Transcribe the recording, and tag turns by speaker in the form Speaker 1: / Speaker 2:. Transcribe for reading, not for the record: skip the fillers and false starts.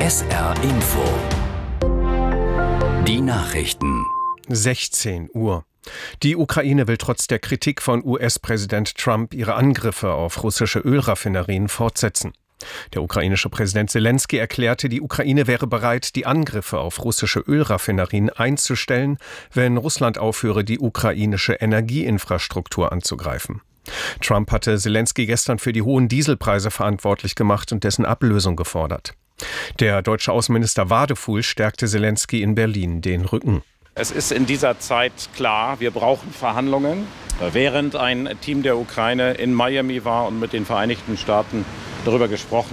Speaker 1: SR Info. Die Nachrichten.
Speaker 2: 16 Uhr. Die Ukraine will trotz der Kritik von US-Präsident Trump ihre Angriffe auf russische Ölraffinerien fortsetzen. Der ukrainische Präsident Selenskyj erklärte, die Ukraine wäre bereit, die Angriffe auf russische Ölraffinerien einzustellen, wenn Russland aufhöre, die ukrainische Energieinfrastruktur anzugreifen. Trump hatte Selenskyj gestern für die hohen Dieselpreise verantwortlich gemacht und dessen Ablösung gefordert. Der deutsche Außenminister Wadefuhl stärkte Selenskyj in Berlin den Rücken.
Speaker 3: Es ist in dieser Zeit klar, wir brauchen Verhandlungen. Während ein Team der Ukraine in Miami war und mit den Vereinigten Staaten darüber gesprochen